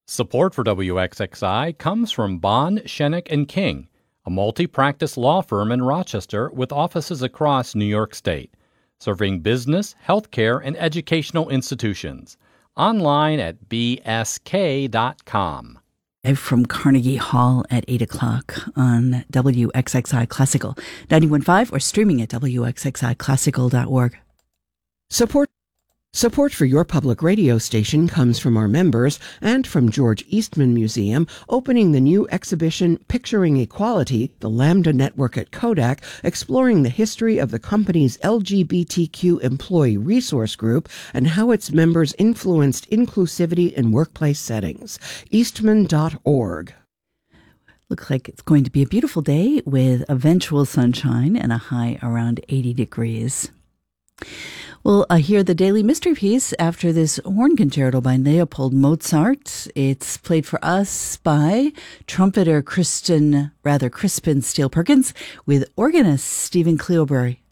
Support for WXXI comes from Bond, Shenick & King, a multi-practice law firm in Rochester with offices across New York State, serving business, healthcare, and educational institutions. Online at bsk.com. From Carnegie Hall at 8 o'clock on WXXI Classical 91.5 or streaming at WXXIClassical.org. Support for your public radio station comes from our members and from George Eastman Museum, opening the new exhibition Picturing Equality, the Lambda Network at Kodak, exploring the history of the company's LGBTQ employee resource group and how its members influenced inclusivity in workplace settings. Eastman.org. Looks like it's going to be a beautiful day with eventual sunshine and a high around 80 degrees. We'll hear the Daily Mystery Piece after this horn concerto by Leopold Mozart. It's played for us by trumpeter Crispin Steele Perkins with organist Stephen Cleobury.